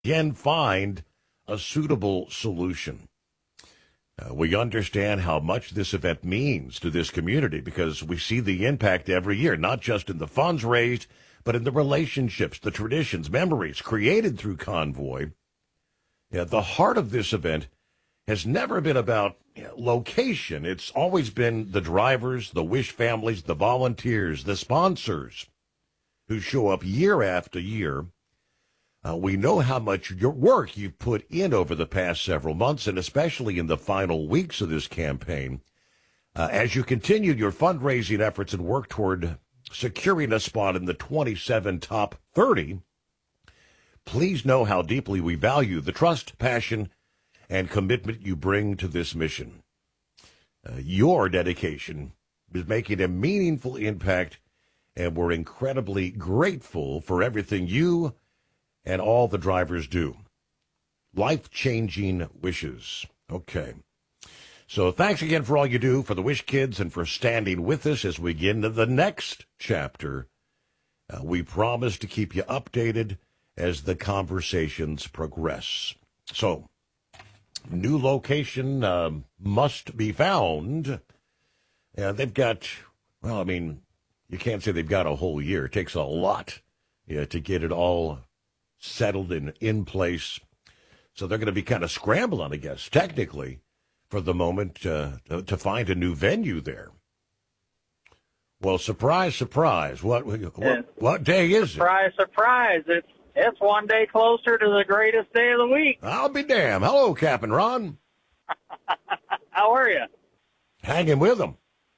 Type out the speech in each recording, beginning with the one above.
can find a suitable solution. We understand how much this event means to this community because we see the impact every year, not just in the funds raised, but in the relationships, the traditions, memories created through Convoy. The heart of this event has never been about location. It's always been the drivers, the Wish families, the volunteers, the sponsors who show up year after year. We know how much your work you've put in over the past several months, and especially in the final weeks of this campaign. As you continue your fundraising efforts and work toward securing a spot in the 27 top 30, please know how deeply we value the trust, passion, and commitment you bring to this mission. Your dedication is making a meaningful impact, and we're incredibly grateful for everything you and all the drivers do. Life-changing wishes. Okay. So thanks again for all you do for the Wish Kids and for standing with us as we get into the next chapter. We promise to keep you updated as the conversations progress. So, new location must be found. They've got, you can't say they've got a whole year. It takes a lot to get it all settled and in place. So they're going to be kind of scrambling, I guess, technically, for the moment to find a new venue there. Well, surprise, surprise. What day is it? Surprise, surprise. It's one day closer to the greatest day of the week. I'll be damned. Hello, Captain Ron. How are you? Hanging with them.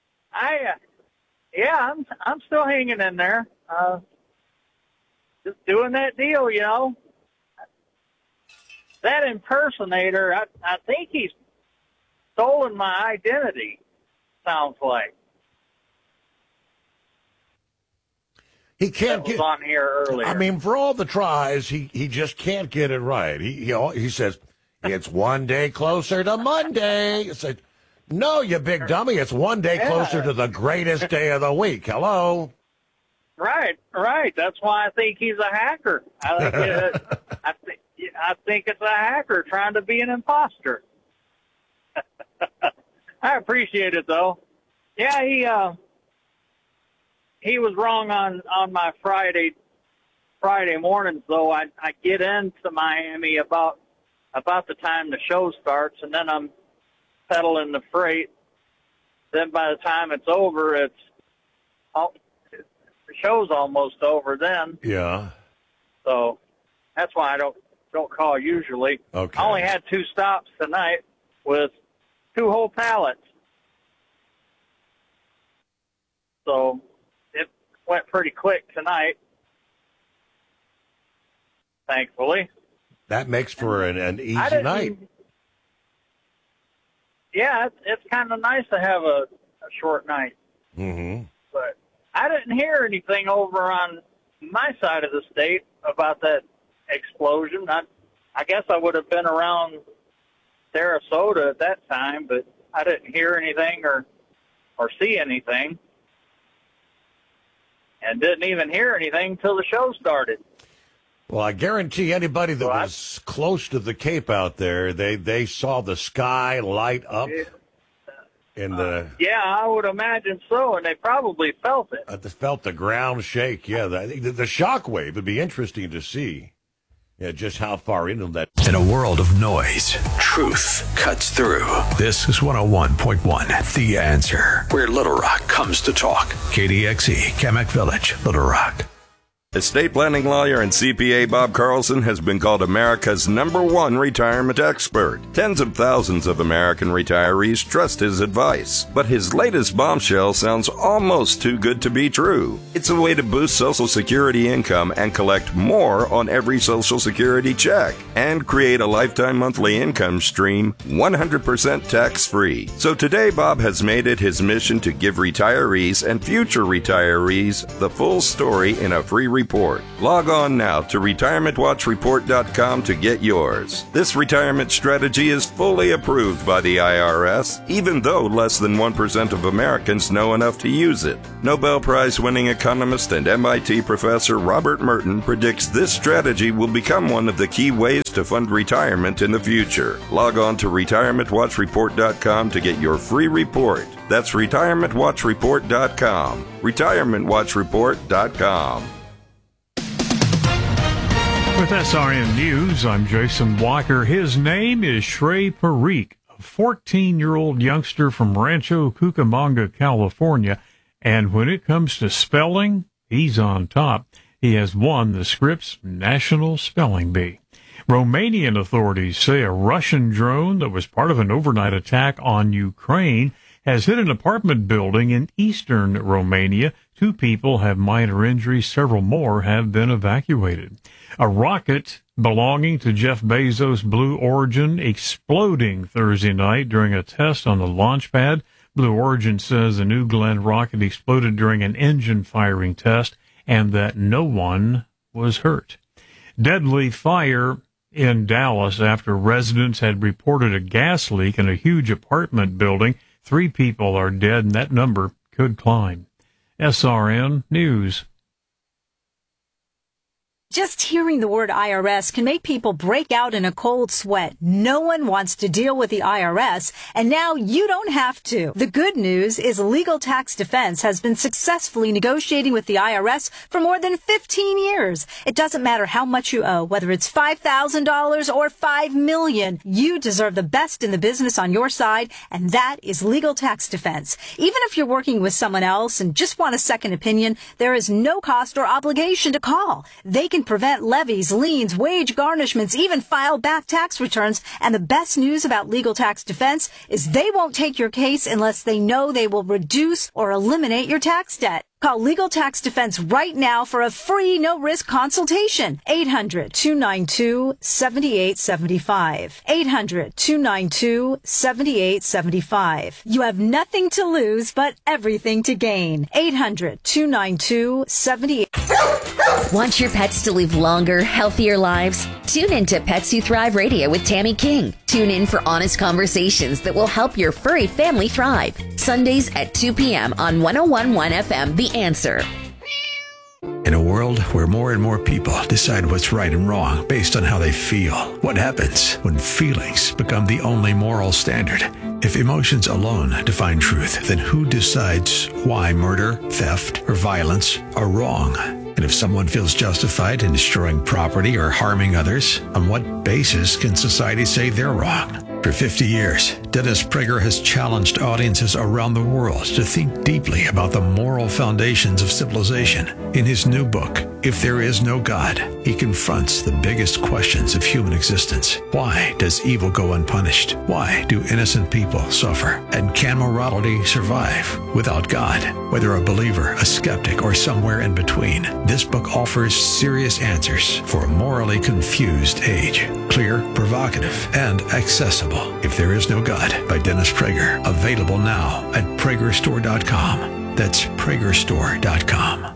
I'm still hanging in there. Just doing that deal, That impersonator, I think he's stolen my identity, sounds like. He can't get on here earlier. For all the tries, he just can't get it right. He says, it's one day closer to Monday. It's like, no, you big dummy. It's one day closer to the greatest day of the week. Hello? Right. That's why I think he's a hacker. I think it's a hacker trying to be an imposter. I appreciate it, though. Yeah, he was wrong on my Friday mornings, though. I get into Miami about the time the show starts, and then I'm pedaling the freight. Then by the time it's over, the show's almost over then. Yeah. So that's why I don't call usually. Okay. I only had 2 stops tonight with 2 whole pallets. So it went pretty quick tonight, thankfully. That makes for an easy night. Yeah, it's kind of nice to have a short night. Mm-hmm. But I didn't hear anything over on my side of the state about that explosion. I guess I would have been around Sarasota at that time, but I didn't hear anything or see anything. And didn't even hear anything until the show started. Well, I guarantee anybody that was close to the Cape out there, they saw the sky light up. Yeah, I would imagine so, and they probably felt it. They felt the ground shake. Yeah, the shock wave would be interesting to see. Yeah, just how far into that. In a world of noise, truth cuts through. This is 101.1 The Answer, where Little Rock comes to talk. KDXE, Kamak Village, Little Rock. Estate planning lawyer and CPA Bob Carlson has been called America's #1 retirement expert. Tens of thousands of American retirees trust his advice. But his latest bombshell sounds almost too good to be true. It's a way to boost Social Security income and collect more on every Social Security check and create a lifetime monthly income stream 100% tax-free. So today, Bob has made it his mission to give retirees and future retirees the full story in a free report report. Log on now to retirementwatchreport.com to get yours. This retirement strategy is fully approved by the IRS, even though less than 1% of Americans know enough to use it. Nobel Prize-winning economist and MIT professor Robert Merton predicts this strategy will become one of the key ways to fund retirement in the future. Log on to retirementwatchreport.com to get your free report. That's retirementwatchreport.com. retirementwatchreport.com. With SRN News, I'm Jason Walker. His name is Shrey Parikh, a 14-year-old youngster from Rancho Cucamonga, California. And when it comes to spelling, he's on top. He has won the Scripps National Spelling Bee. Romanian authorities say a Russian drone that was part of an overnight attack on Ukraine has hit an apartment building in eastern Romania. 2 people have minor injuries. Several more have been evacuated. A rocket belonging to Jeff Bezos' Blue Origin exploding Thursday night during a test on the launch pad. Blue Origin says the New Glenn rocket exploded during an engine firing test and that no one was hurt. Deadly fire in Dallas after residents had reported a gas leak in a huge apartment building. 3 people are dead, and that number could climb. SRN News. Just hearing the word IRS can make people break out in a cold sweat. No one wants to deal with the IRS, and now you don't have to. The good news is Legal Tax Defense has been successfully negotiating with the IRS for more than 15 years. It doesn't matter how much you owe, whether it's $5,000 or $5 million. You deserve the best in the business on your side, and that is Legal Tax Defense. Even if you're working with someone else and just want a second opinion, there is no cost or obligation to call. They can prevent levies, liens, wage garnishments, even file back tax returns. And the best news about Legal Tax Defense is they won't take your case unless they know they will reduce or eliminate your tax debt. Call Legal Tax Defense right now for a free, no-risk consultation. 800-292-7875. 800-292-7875. You have nothing to lose, but everything to gain. 800-292-7875. Want your pets to live longer, healthier lives? Tune in to Pets Who Thrive Radio with Tammy King. Tune in for honest conversations that will help your furry family thrive. Sundays at 2 p.m. on 101.1 FM, The Answer. In a world where more and more people decide what's right and wrong based on how they feel, what happens when feelings become the only moral standard? If emotions alone define truth, then who decides why murder, theft, or violence are wrong? And if someone feels justified in destroying property or harming others, on what basis can society say they're wrong? For 50 years, Dennis Prager has challenged audiences around the world to think deeply about the moral foundations of civilization. In his new book, If There Is No God, he confronts the biggest questions of human existence. Why does evil go unpunished? Why do innocent people suffer? And can morality survive without God? Whether a believer, a skeptic, or somewhere in between, this book offers serious answers for a morally confused age. Clear, provocative, and accessible. If There Is No God by Dennis Prager. Available now at PragerStore.com. That's PragerStore.com.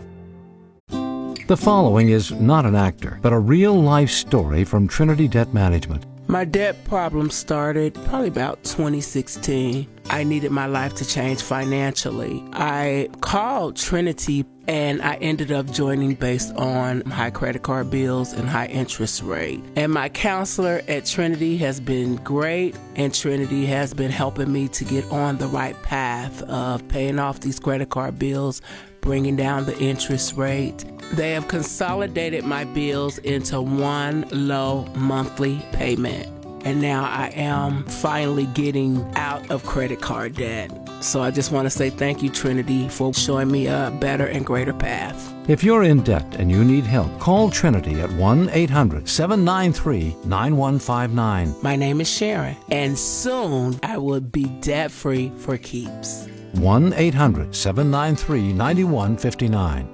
The following is not an actor, but a real-life story from Trinity Debt Management. My debt problem started probably about 2016. I needed my life to change financially. I called Trinity and I ended up joining based on high credit card bills and high interest rate. And my counselor at Trinity has been great, and Trinity has been helping me to get on the right path of paying off these credit card bills, bringing down the interest rate. They have consolidated my bills into one low monthly payment. And now I am finally getting out of credit card debt. So I just want to say thank you, Trinity, for showing me a better and greater path. If you're in debt and you need help, call Trinity at 1-800-793-9159. My name is Sharon, and soon I will be debt-free for keeps. 1-800-793-9159.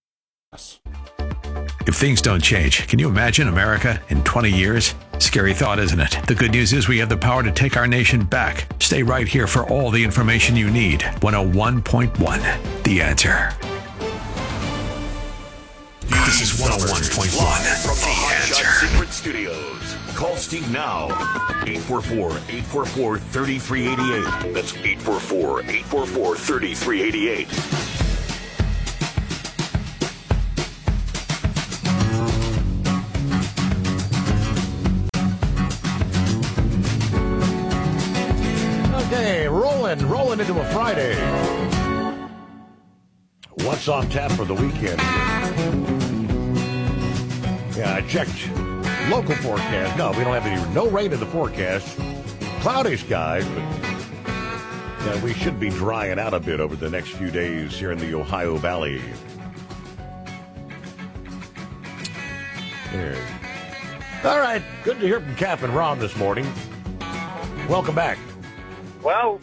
If things don't change, can you imagine America in 20 years? Scary thought, isn't it? The good news is we have the power to take our nation back. Stay right here for all the information you need. 101.1, The Answer. This is 101.1. From the The Hot Answer. Shot Secret Studios. Call Steve now. 844-844-3388. That's 844-844-3388. Okay, rolling into a Friday. What's on tap for the weekend? Yeah, I checked local forecast. No, we don't have no rain in the forecast. Cloudy skies, but yeah, we should be drying out a bit over the next few days here in the Ohio Valley. There. All right, good to hear from Cap and Ron this morning. Welcome back. Well,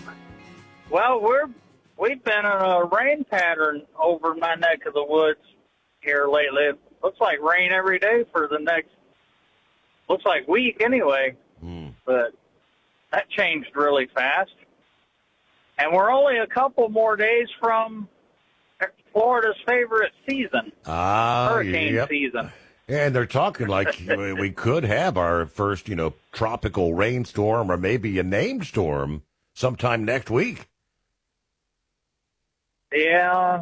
we've been in a rain pattern over my neck of the woods here lately. It looks like rain every day for the next, week anyway. But that changed really fast. And we're only a couple more days from Florida's favorite season, hurricane season. And they're talking like we could have our first, tropical rainstorm or maybe a named storm sometime next week. Yeah,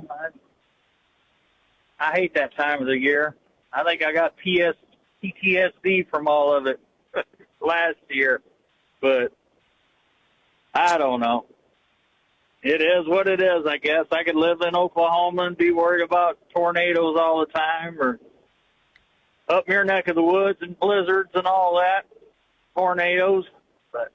I hate that time of the year. I think I got PTSD from all of it last year, but I don't know. It is what it is, I guess. I could live in Oklahoma and be worried about tornadoes all the time, or up near neck of the woods and blizzards and all that, tornadoes. But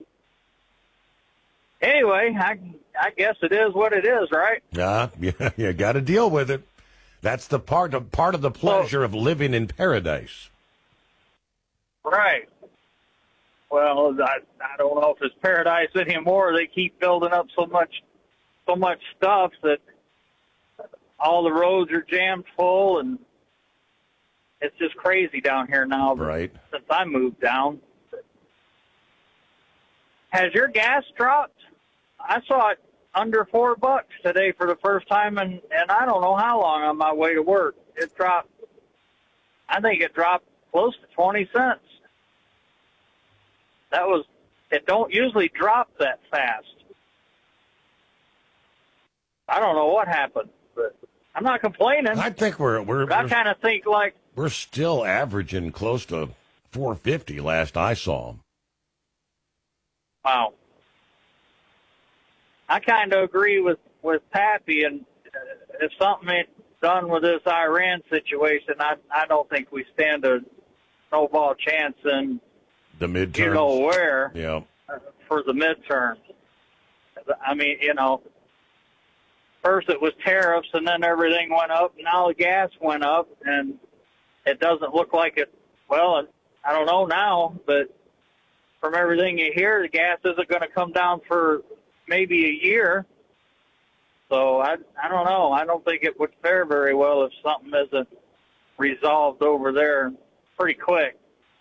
anyway, I guess it is what it is, right? Yeah, you got to deal with it. That's the part of the pleasure of living in paradise. Right. Well, I don't know if it's paradise anymore. They keep building up so much stuff that all the roads are jammed full, and it's just crazy down here now. Right. Since I moved down. Has your gas dropped? I saw it under $4 today for the first time, and I don't know how long on my way to work. It dropped. I think it dropped close to 20 cents. It don't usually drop that fast. I don't know what happened, but I'm not complaining. I think I kind of think like we're still averaging close to $4.50 last I saw. Wow. I kind of agree with Pappy, and if something ain't done with this Iran situation, I don't think we stand a snowball chance in the midterms. You know where? Yeah. For the midterms. I mean, first it was tariffs, and then everything went up. Now the gas went up, and it doesn't look like it. Well, I don't know now, but from everything you hear, the gas isn't going to come down for maybe a year. So I don't know. I don't think it would fare very well if something isn't resolved over there pretty quick.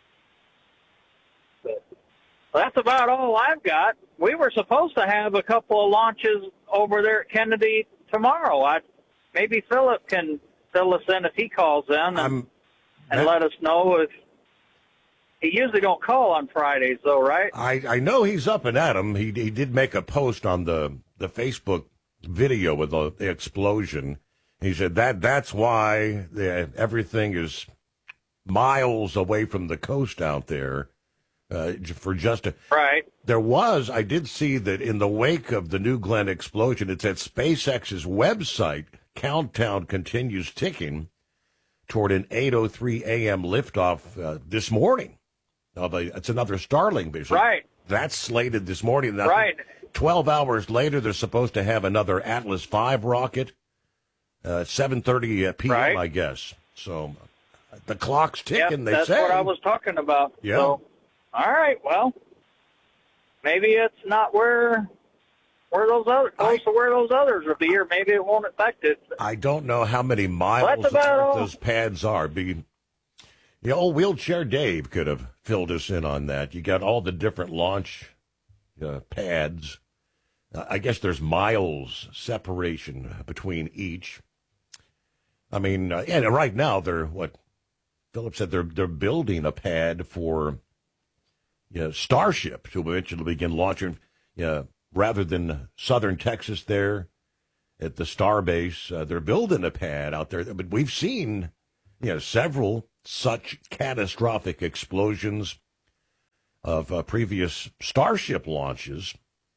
But that's about all I've got. We were supposed to have a couple of launches over there at Kennedy tomorrow. Maybe Philip can fill us in if he calls in and let us know. If he usually don't call on Fridays, though, right? I know he's up and at 'em. He did make a post on the Facebook video with the explosion. He said that's why everything is miles away from the coast out there. Right. I did see that in the wake of the New Glenn explosion, it's at SpaceX's website, countdown continues ticking toward an 8:03 a.m. liftoff this morning. It's another Starlink mission. Right. That's slated this morning. Right. 12 hours later, they're supposed to have another Atlas V rocket, 7:30 p.m., right. I guess. So the clock's ticking, they say. That's what I was talking about. Yeah. So, all right, well, maybe it's not where those others, close to where those others will be, or maybe it won't affect it. I don't know how many miles those pads are. The old Wheelchair Dave could have filled us in on that. You got all the different launch pads. I guess there's miles separation between each. I mean, and right now Philip said they're building a pad for Starship to eventually begin launching, rather than southern Texas there at the Starbase. They're building a pad out there. But we've seen, several such catastrophic explosions of previous Starship launches.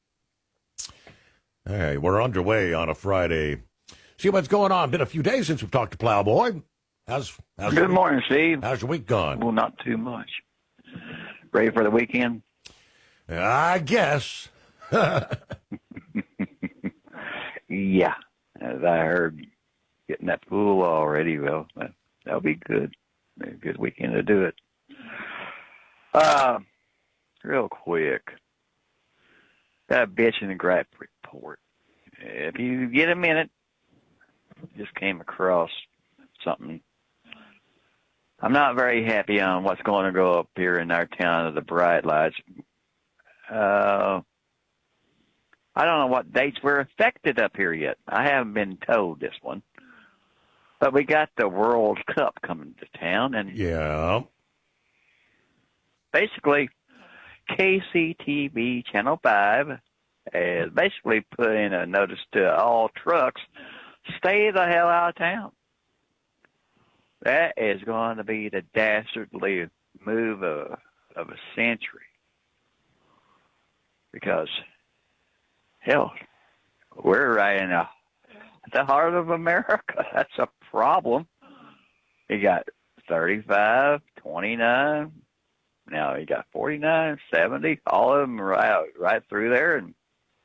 All right, we're underway on a Friday. See what's going on. Been a few days since we've talked to Plowboy. How's Good morning, Steve. How's your week gone? Well, not too much. Ready for the weekend? I guess. Yeah, as I heard, getting that pool already. Well, that'll be good. Be a good weekend to do it. Real quick, got a bitch and a gripe report. If you get a minute, just came across something. I'm not very happy on what's going to go up here in our town of the Bright Lights. I don't know what dates were affected up here yet. I haven't been told this one. But we got the World Cup coming to town, and basically KCTV Channel 5 has basically put in a notice to all trucks, stay the hell out of town. That is going to be the dastardly move of a century. Because, hell, we're right in the heart of America. That's a problem. You got 35, 29, now you got 49, 70, all of them right through there. And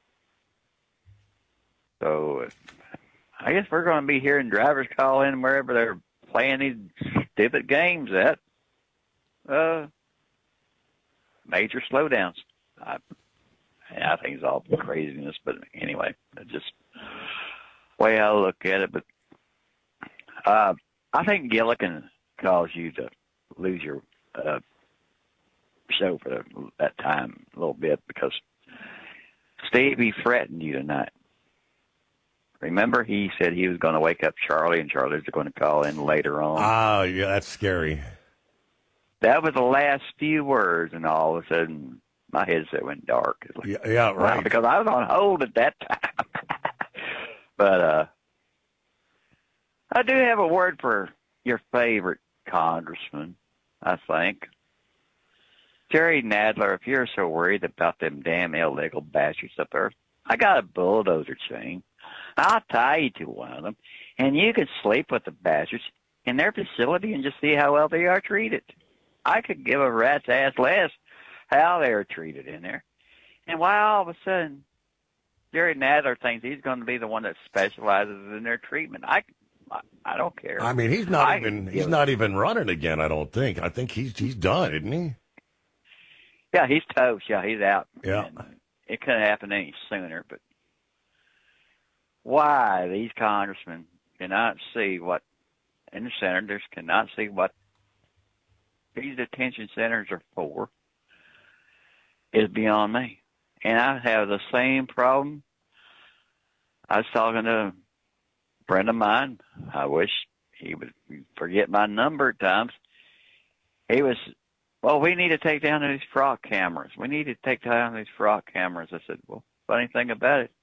so I guess we're going to be hearing drivers call in wherever they're playing these stupid games at. Major slowdowns. I think it's all craziness, but anyway, it's just the way I look at it. But I think Gilligan caused you to lose your show for that time a little bit because Stevie threatened you tonight. Remember, he said he was going to wake up Charlie, and Charlie's going to call in later on. Oh, yeah, that's scary. That was the last few words, and all of a sudden, my headset went dark. Like, yeah, right. wow, because I was on hold at that time. But I do have a word for your favorite congressman, I think. Jerry Nadler, if you're so worried about them damn illegal bastards up there, I got a bulldozer chain. I'll tie you to one of them, and you could sleep with the bastards in their facility and just see how well they are treated. I could give a rat's ass less how they are treated in there. And why all of a sudden Jerry Nadler thinks he's going to be the one that specializes in their treatment. I don't care. I mean, he's not even running again, I don't think. I think he's done, isn't he? Yeah, he's toast. Yeah, he's out. Yeah. And it couldn't happen any sooner, but why these congressmen cannot see what, and the senators cannot see what these detention centers are for is beyond me. And I have the same problem. I was talking to a friend of mine. I wish he would forget my number at times. He was, well, we need to take down these frog cameras. We need to take down these frog cameras. I said, well, funny thing about it,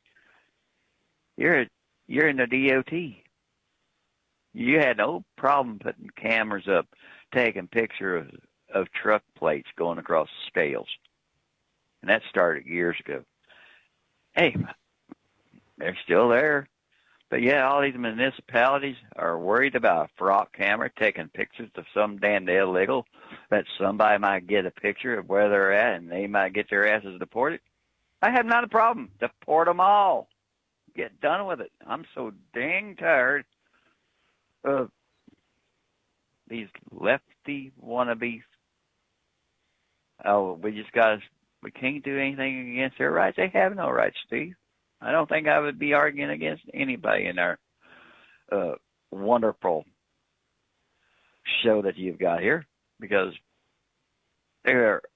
you're in the DOT. You had no problem putting cameras up, taking pictures of truck plates going across the scales. And that started years ago. Hey, they're still there. But yeah, all these municipalities are worried about a frog camera taking pictures of some damn illegal that somebody might get a picture of where they're at and they might get their asses deported. I have not a problem. Deport them all. Get done with it. I'm so dang tired of these lefty wannabes. Oh, we can't do anything against their rights. They have no rights, Steve. I don't think I would be arguing against anybody in our wonderful show that you've got here because they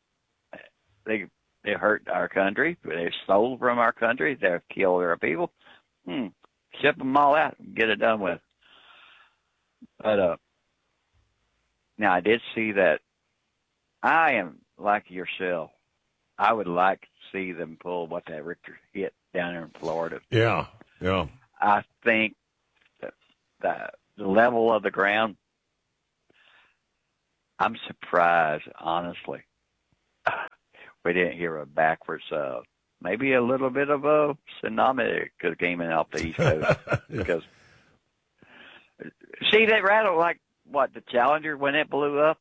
hurt our country. They've stole from our country. They've killed our people. Ship them all out and get it done with. But now I did see that. I am like yourself. I would like to see them pull what that Richter hit down there in Florida. Yeah. I think that the level of the ground, I'm surprised, honestly. We didn't hear a backwards, maybe a little bit of a tsunami could have came in off the East Coast. Because, see that rattle like, what, the Challenger when it blew up?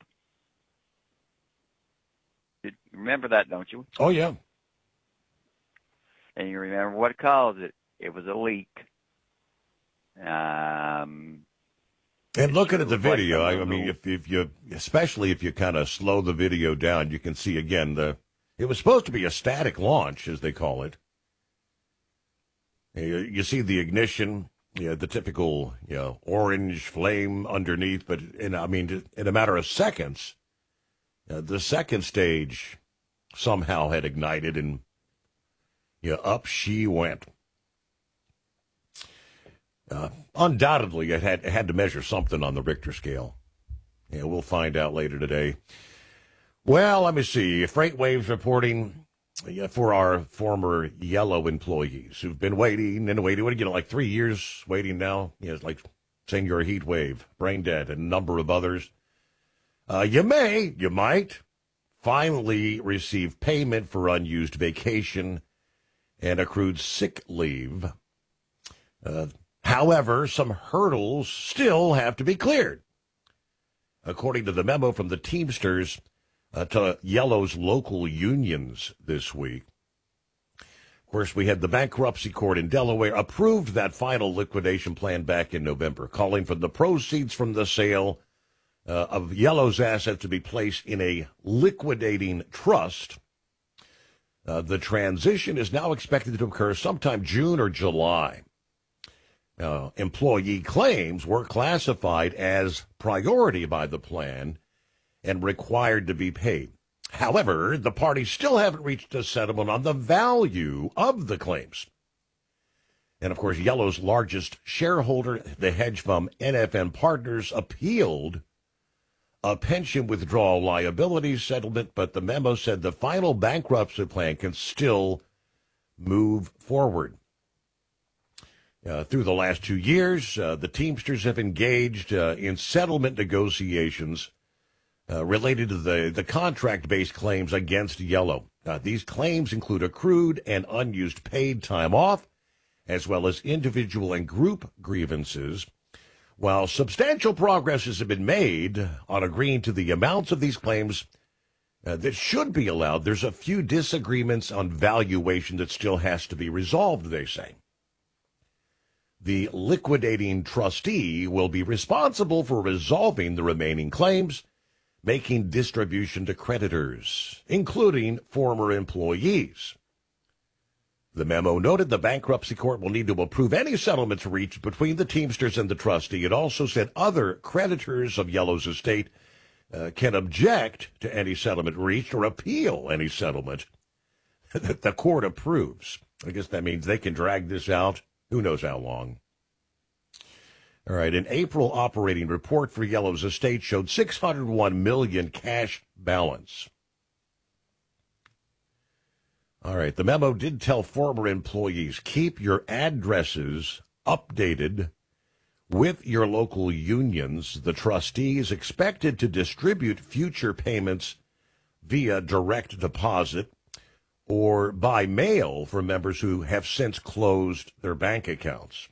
You remember that, don't you? Oh, yeah. And you remember what caused it. It was a leak. And looking at the video, I mean, if you, especially if you kind of slow the video down, you can see again it was supposed to be a static launch, as they call it. You see the ignition, the typical, orange flame underneath, but in a matter of seconds, the second stage somehow had ignited, and up she went. Undoubtedly, it had to measure something on the Richter scale. We'll find out later today. Well, let me see. FreightWaves reporting for our former Yellow employees who've been waiting and waiting. Like 3 years waiting now? It's like saying you're a heat wave, brain dead, and a number of others. You might finally receive payment for unused vacation and accrued sick leave. However, some hurdles still have to be cleared. According to the memo from the Teamsters to Yellow's local unions this week. Of course, we had the bankruptcy court in Delaware approved that final liquidation plan back in November, calling for the proceeds from the sale of Yellow's assets to be placed in a liquidating trust. The transition is now expected to occur sometime June or July. Employee claims were classified as priority by the plan and required to be paid. However, the parties still haven't reached a settlement on the value of the claims. And, of course, Yellow's largest shareholder, the hedge fund NFM Partners, appealed a pension withdrawal liability settlement, but the memo said the final bankruptcy plan can still move forward. Through the last 2 years, the Teamsters have engaged in settlement negotiations related to the contract-based claims against Yellow. These claims include accrued and unused paid time off, as well as individual and group grievances. While substantial progress has been made on agreeing to the amounts of these claims that should be allowed, there's a few disagreements on valuation that still has to be resolved, they say. The liquidating trustee will be responsible for resolving the remaining claims, making distribution to creditors, including former employees. The memo noted the bankruptcy court will need to approve any settlements reached between the Teamsters and the trustee. It also said other creditors of Yellow's estate can object to any settlement reached or appeal any settlement that the court approves. I guess that means they can drag this out. Who knows how long? All right, an April operating report for Yellow's estate showed $601 million cash balance. All right, the memo did tell former employees, keep your addresses updated with your local unions. The trustee is expected to distribute future payments via direct deposit or by mail for members who have since closed their bank accounts.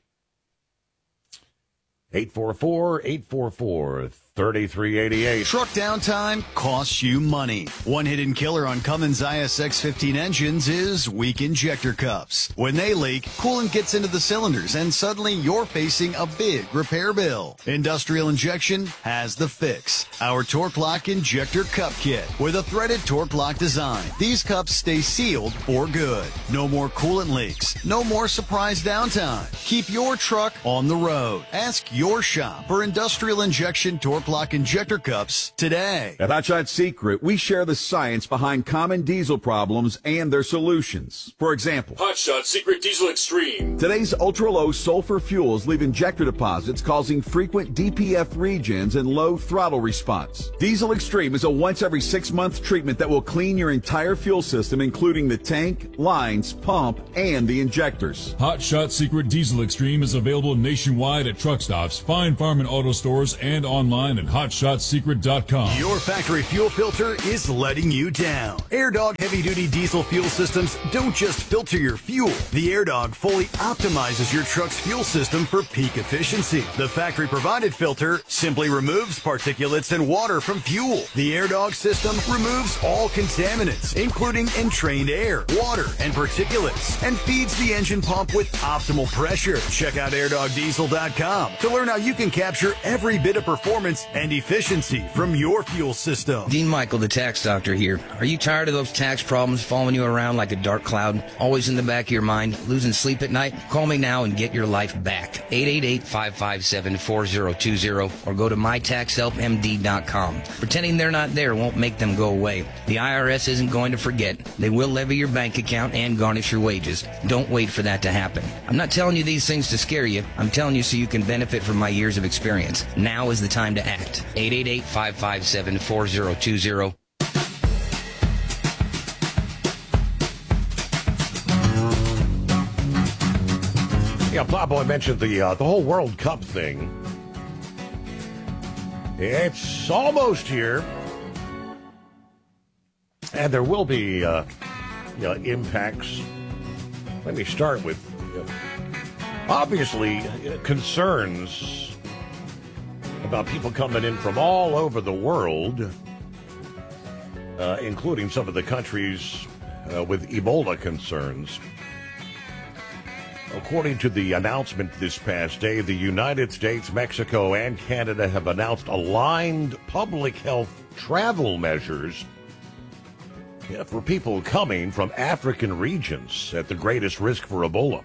844-844-3388. Truck downtime costs you money. One hidden killer on Cummins ISX-15 engines is weak injector cups. When they leak, coolant gets into the cylinders and suddenly you're facing a big repair bill. Industrial Injection has the fix. Our Torque Lock Injector Cup Kit with a threaded Torque Lock design. These cups stay sealed for good. No more coolant leaks. No more surprise downtime. Keep your truck on the road. Ask your shop for Industrial Injection Torque Lock Injector Cups today. At Hotshot Secret, we share the science behind common diesel problems and their solutions. For example, Hotshot Secret Diesel Extreme. Today's ultra-low sulfur fuels leave injector deposits causing frequent DPF regens and low throttle response. Diesel Extreme is a once every 6-month treatment that will clean your entire fuel system, including the tank, lines, pump, and the injectors. Hotshot Secret Diesel Extreme is available nationwide at truck stops, Fine Farm and auto stores, and online at hotshotsecret.com. Your factory fuel filter is letting you down. AirDog heavy-duty diesel fuel systems don't just filter your fuel. The AirDog fully optimizes your truck's fuel system for peak efficiency. The factory-provided filter simply removes particulates and water from fuel. The AirDog system removes all contaminants, including entrained air, water, and particulates, and feeds the engine pump with optimal pressure. Check out airdogdiesel.com to learn how you can capture every bit of performance and efficiency from your fuel system. Dean Michael, the tax doctor here. Are you tired of those tax problems following you around like a dark cloud, always in the back of your mind, losing sleep at night? Call me now and get your life back. 888-557-4020 or go to mytaxhelpmd.com. Pretending they're not there won't make them go away. The IRS isn't going to forget. They will levy your bank account and garnish your wages. Don't wait for that to happen. I'm not telling you these things to scare you. I'm telling you so you can benefit from my years of experience. Now is the time to act. 888-557-4020. Yeah, Plowboy mentioned the whole World Cup thing. It's almost here, and there will be impacts. Let me start with obviously concerns about people coming in from all over the world, including some of the countries with Ebola concerns. According to the announcement this past day, the United States, Mexico, and Canada have announced aligned public health travel measures for people coming from African regions at the greatest risk for Ebola,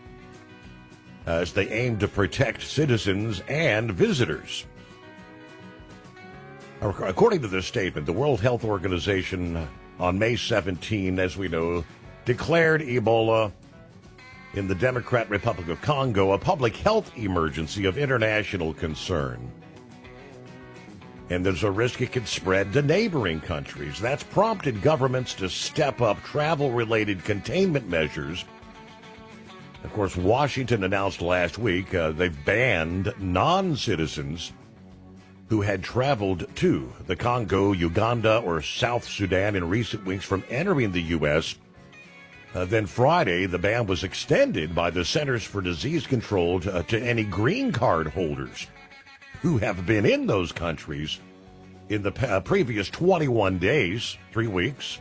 as they aim to protect citizens and visitors. According to this statement, the World Health Organization on May 17, as we know, declared Ebola in the Democratic Republic of Congo a public health emergency of international concern. And there's a risk it could spread to neighboring countries. That's prompted governments to step up travel-related containment measures. Of course, Washington announced last week they've banned non-citizens who had traveled to the Congo, Uganda, or South Sudan in recent weeks from entering the U.S. Then Friday, the ban was extended by the Centers for Disease Control to any green card holders who have been in those countries in the previous 21 days, 3 weeks.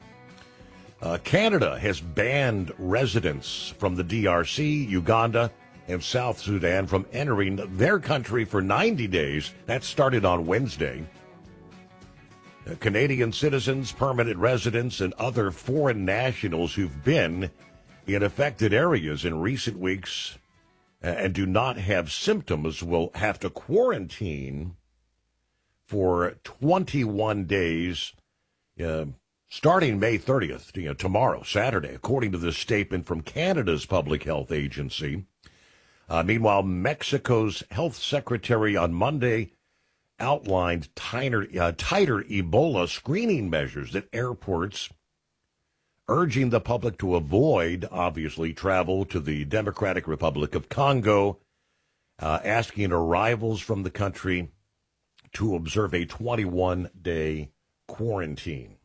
Canada has banned residents from the DRC, Uganda, and South Sudan from entering their country for 90 days. That started on Wednesday. Canadian citizens, permanent residents, and other foreign nationals who've been in affected areas in recent weeks and do not have symptoms will have to quarantine for 21 days starting May 30th, tomorrow, Saturday, according to this statement from Canada's Public Health Agency. Meanwhile, Mexico's health secretary on Monday outlined tighter Ebola screening measures at airports, urging the public to avoid, obviously, travel to the Democratic Republic of Congo, asking arrivals from the country to observe a 21-day quarantine.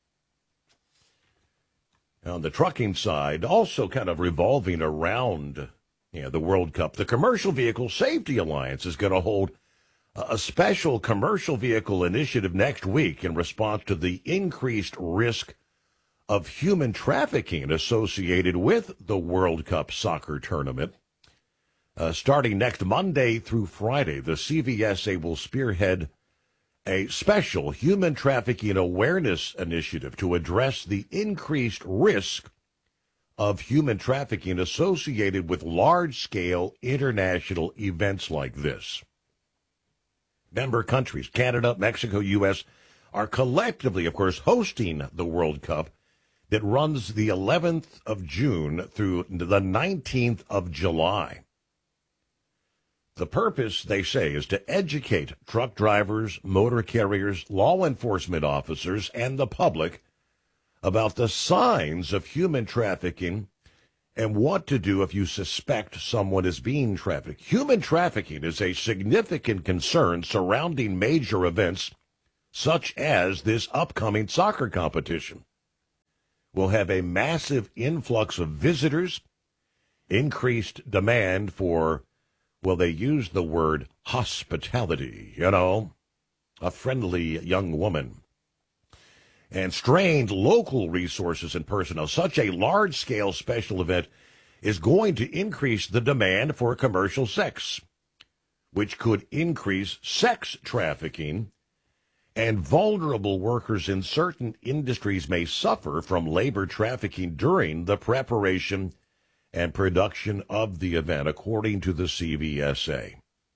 On the trucking side, also kind of revolving around the World Cup, the Commercial Vehicle Safety Alliance is going to hold a special commercial vehicle initiative next week in response to the increased risk of human trafficking associated with the World Cup soccer tournament. Starting next Monday through Friday, the CVSA will spearhead a special human trafficking awareness initiative to address the increased risk of human trafficking associated with large-scale international events like this. member countries, Canada, Mexico, U.S., are collectively, of course, hosting the World Cup that runs the 11th of June through the 19th of July. The purpose, they say, is to educate truck drivers, motor carriers, law enforcement officers, and the public about the signs of human trafficking and what to do if you suspect someone is being trafficked. Human trafficking is a significant concern surrounding major events such as this upcoming soccer competition. We'll have a massive influx of visitors, increased demand for, well, they use the word hospitality, a friendly young woman, and strained local resources and personnel. Such a large-scale special event is going to increase the demand for commercial sex, which could increase sex trafficking, and vulnerable workers in certain industries may suffer from labor trafficking during the preparation and production of the event, according to the CVSA.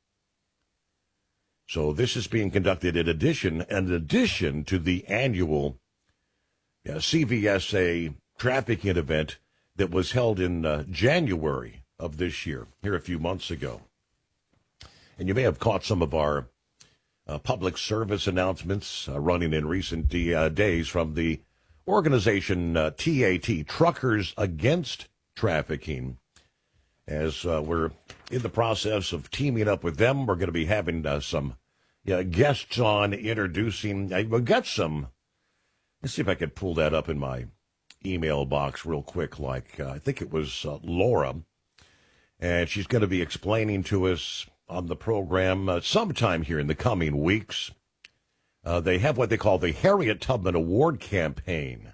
So this is being conducted in addition to the annual CVSA trafficking event that was held in January of this year, here a few months ago. And you may have caught some of our public service announcements running in recent days from the organization TAT, Truckers Against Trafficking. As we're in the process of teaming up with them, we're going to be having some guests on introducing. We've got some. Let's see if I could pull that up in my email box real quick. I think it was Laura, and she's going to be explaining to us on the program sometime here in the coming weeks. They have what they call the Harriet Tubman Award Campaign.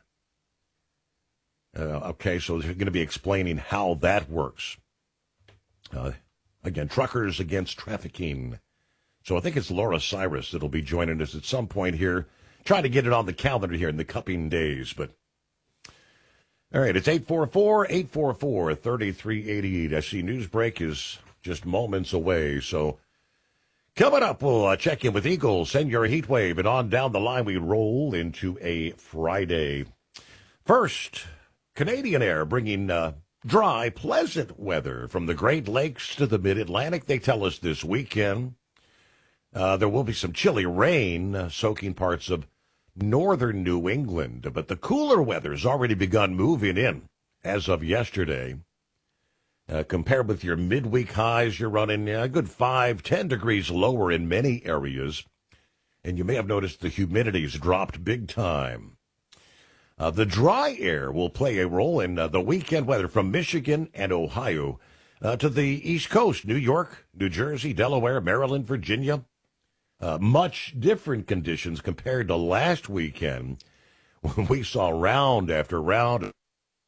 Okay, so they're going to be explaining how that works. Again, Truckers Against Trafficking. So I think it's Laura Cyrus that'll be joining us at some point here. Trying to get it on the calendar here in the coming days. But all right, it's 844-844-3388. I see Newsbreak is just moments away. So coming up, we'll check in with Eagle, send your heat wave, and on down the line we roll into a Friday. First, Canadian Air bringing dry, pleasant weather from the Great Lakes to the Mid-Atlantic. They tell us this weekend there will be some chilly rain soaking parts of northern New England, but the cooler weather's already begun moving in as of yesterday. Compared with your midweek highs, you're running a good 5-10 degrees lower in many areas. And you may have noticed the humidity's dropped big time. The dry air will play a role in the weekend weather from Michigan and Ohio to the East Coast, New York, New Jersey, Delaware, Maryland, Virginia. Much different conditions compared to last weekend when we saw round after round of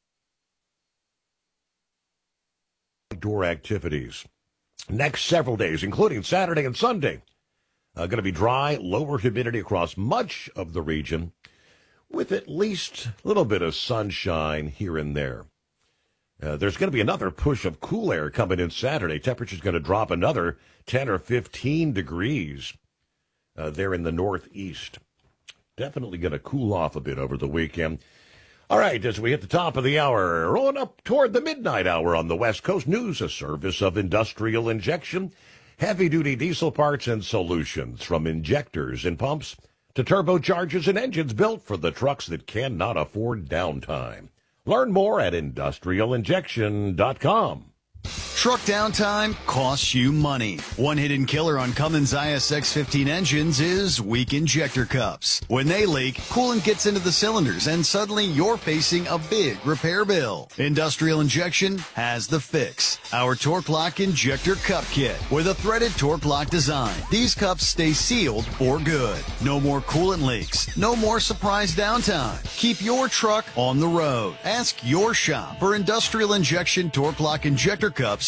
outdoor activities. Next several days, including Saturday and Sunday, going to be dry, lower humidity across much of the region, with at least a little bit of sunshine here and there. There's going to be another push of cool air coming in Saturday. Temperature's going to drop another 10 or 15 degrees there in the northeast. Definitely going to cool off a bit over the weekend. All right, as we hit the top of the hour, rolling up toward the midnight hour on the West Coast, news, a service of Industrial Injection, heavy-duty diesel parts and solutions, from injectors and pumps to turbochargers and engines built for the trucks that cannot afford downtime. Learn more at industrialinjection.com. Truck downtime costs you money. One hidden killer on Cummins ISX-15 engines is weak injector cups. When they leak, coolant gets into the cylinders and suddenly you're facing a big repair bill. Industrial Injection has the fix. Our Torque Lock Injector Cup Kit with a threaded Torque Lock design. These cups stay sealed for good. No more coolant leaks. No more surprise downtime. Keep your truck on the road. Ask your shop for Industrial Injection Torque Lock Injector Cups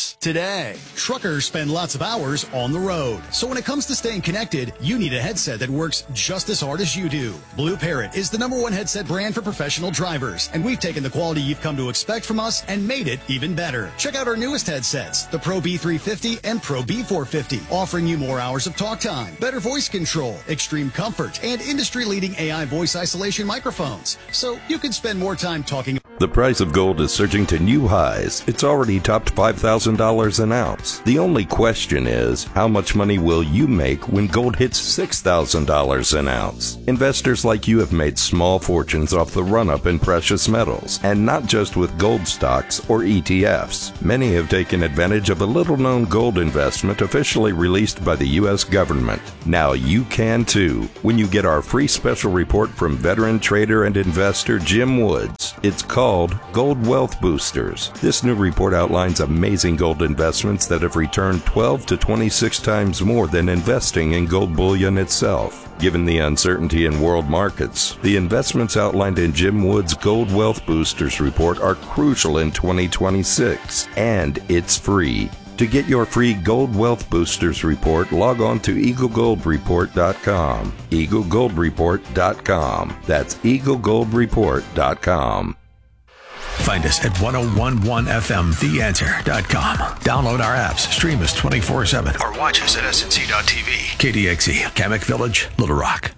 starts today. Truckers spend lots of hours on the road. So when it comes to staying connected, you need a headset that works just as hard as you do. Blue Parrot is the #1 headset brand for professional drivers, and we've taken the quality you've come to expect from us and made it even better. Check out our newest headsets, the Pro B350 and Pro B450, offering you more hours of talk time, better voice control, extreme comfort, and industry-leading AI voice isolation microphones. So you can spend more time talking. The price of gold is surging to new highs. It's already topped $5,000 an ounce. The only question is, how much money will you make when gold hits $6,000 an ounce? Investors like you have made small fortunes off the run-up in precious metals, and not just with gold stocks or ETFs. Many have taken advantage of a little-known gold investment officially released by the U.S. government. Now you can too, when you get our free special report from veteran trader and investor Jim Woods. It's called Gold Wealth Boosters. This new report outlines amazing gold investments that have returned 12 to 26 times more than investing in gold bullion itself. Given the uncertainty in world markets, the investments outlined in Jim Woods' Gold Wealth Boosters report are crucial in 2026, and it's free. To get your free Gold Wealth Boosters report, log on to EagleGoldReport.com. EagleGoldReport.com. That's EagleGoldReport.com. Find us at 1015fmtheanswer.com. Download our apps, stream us 24/7, or watch us at snc.tv. KDXE, Kamek Village, Little Rock.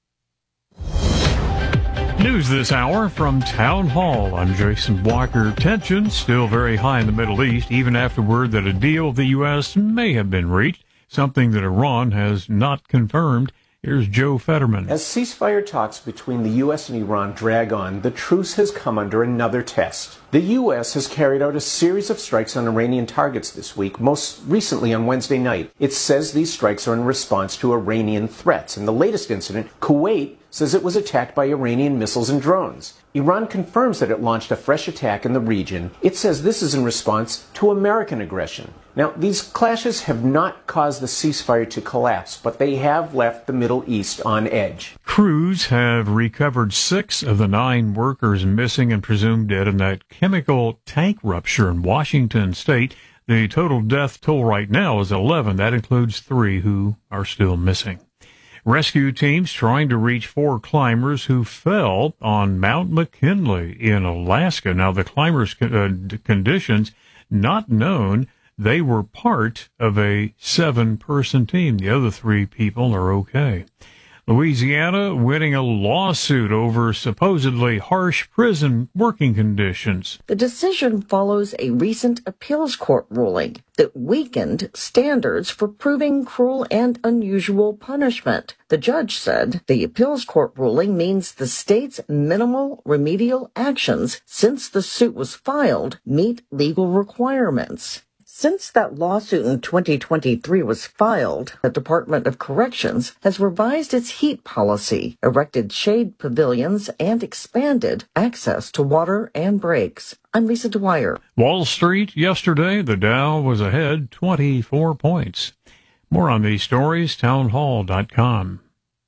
News this hour from Town Hall. I'm Jason Walker. Tensions still very high in the Middle East, even after word that a deal with the U.S. may have been reached, something that Iran has not confirmed. Here's Joe Fetterman. As ceasefire talks between the U.S. and Iran drag on, the truce has come under another test. The U.S. has carried out a series of strikes on Iranian targets this week, most recently on Wednesday night. It says these strikes are in response to Iranian threats. In the latest incident, Kuwait says it was attacked by Iranian missiles and drones. Iran confirms that it launched a fresh attack in the region. It says this is in response to American aggression. Now, these clashes have not caused the ceasefire to collapse, but they have left the Middle East on edge. Crews have recovered 6 of the 9 workers missing and presumed dead in that chemical tank rupture in Washington state. The total death toll right now is 11. That includes 3 who are still missing. Rescue teams trying to reach 4 climbers who fell on Mount McKinley in Alaska. Now, the climbers' conditions not known. They were part of a 7-person team. The other 3 people are okay. Louisiana winning a lawsuit over supposedly harsh prison working conditions. The decision follows a recent appeals court ruling that weakened standards for proving cruel and unusual punishment. The judge said the appeals court ruling means the state's minimal remedial actions since the suit was filed meet legal requirements. Since that lawsuit in 2023 was filed, the Department of Corrections has revised its heat policy, erected shade pavilions, and expanded access to water and breaks. I'm Lisa Dwyer. Wall Street yesterday, the Dow was ahead 24 points. More on these stories, townhall.com.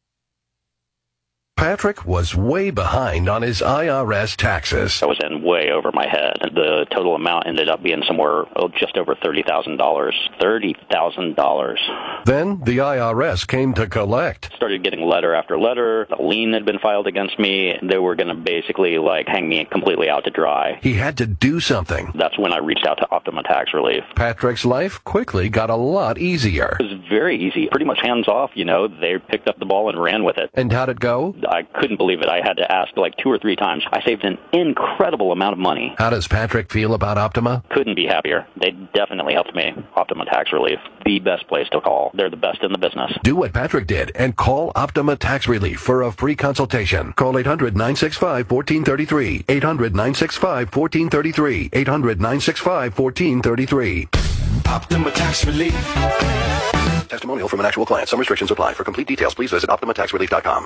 Patrick was way behind on his IRS taxes. I was in way over my head. The total amount ended up being somewhere just over $30,000. $30,000. Then the IRS came to collect. Started getting letter after letter. A lien had been filed against me. They were going to basically hang me completely out to dry. He had to do something. That's when I reached out to Optima Tax Relief. Patrick's life quickly got a lot easier. It was very easy. Pretty much hands off, They picked up the ball and ran with it. And how'd it go? I couldn't believe it. I had to ask 2 or 3 times. I saved an incredible amount of money. How does Patrick feel about Optima? Couldn't be happier. They definitely helped me. Optima Tax Relief, the best place to call. They're the best in the business. Do what Patrick did and call Optima Tax Relief for a free consultation. Call 800-965-1433. 800-965-1433. 800-965-1433. Optima Tax Relief. Testimonial from an actual client. Some restrictions apply. For complete details, please visit OptimaTaxRelief.com.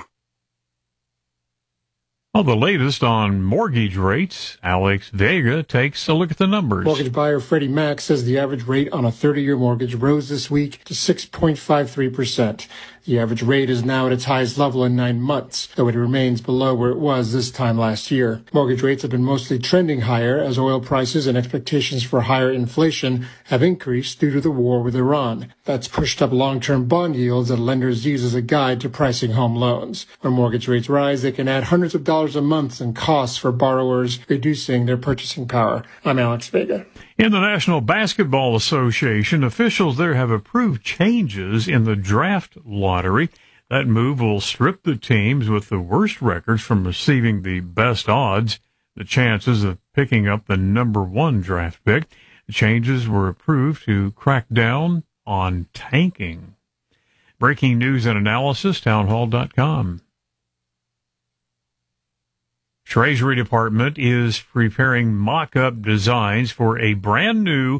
Well, the latest on mortgage rates, Alex Vega takes a look at the numbers. Mortgage buyer Freddie Mac says the average rate on a 30-year mortgage rose this week to 6.53%. The average rate is now at its highest level in 9 months, though it remains below where it was this time last year. Mortgage rates have been mostly trending higher as oil prices and expectations for higher inflation have increased due to the war with Iran. That's pushed up long-term bond yields that lenders use as a guide to pricing home loans. When mortgage rates rise, they can add hundreds of dollars a month in costs for borrowers, reducing their purchasing power. I'm Alex Vega. In the National Basketball Association, officials there have approved changes in the draft lottery. That move will strip the teams with the worst records from receiving the best odds, the chances of picking up the number 1 draft pick. The changes were approved to crack down on tanking. Breaking news and analysis, townhall.com. Treasury Department is preparing mock-up designs for a brand new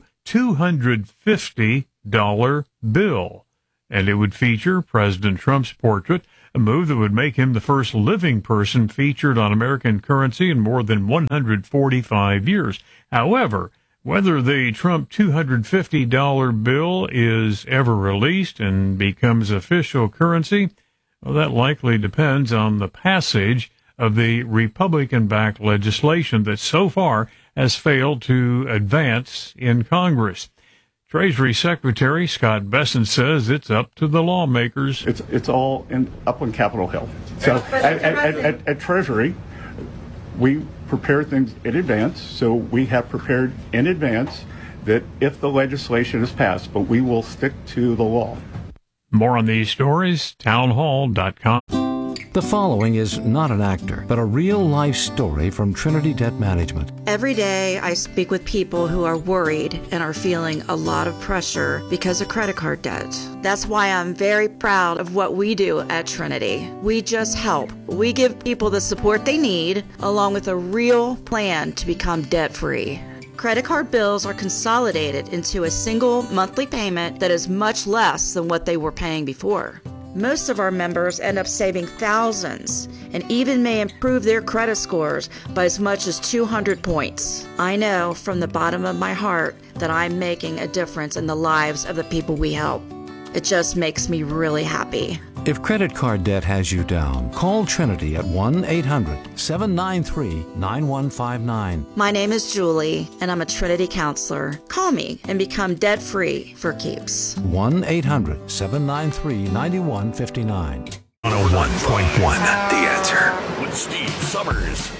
$250 bill, and it would feature President Trump's portrait, a move that would make him the first living person featured on American currency in more than 145 years. However, whether the Trump $250 bill is ever released and becomes official currency, well, that likely depends on the passage of the Republican-backed legislation that so far has failed to advance in Congress. Treasury Secretary Scott Bessent says it's up to the lawmakers. It's all up on Capitol Hill. So at Treasury, we prepare things in advance. So we have prepared in advance that if the legislation is passed, but we will stick to the law. More on these stories, townhall.com. The following is not an actor, but a real-life story from Trinity Debt Management. Every day I speak with people who are worried and are feeling a lot of pressure because of credit card debt. That's why I'm very proud of what we do at Trinity. We just help. We give people the support they need, along with a real plan to become debt-free. Credit card bills are consolidated into a single monthly payment that is much less than what they were paying before. Most of our members end up saving thousands and even may improve their credit scores by as much as 200 points. I know from the bottom of my heart that I'm making a difference in the lives of the people we help. It just makes me really happy. If credit card debt has you down, call Trinity at 1-800-793-9159. My name is Julie, and I'm a Trinity counselor. Call me and become debt-free for keeps. 1-800-793-9159. 101.1 The Answer. With Steve Summers.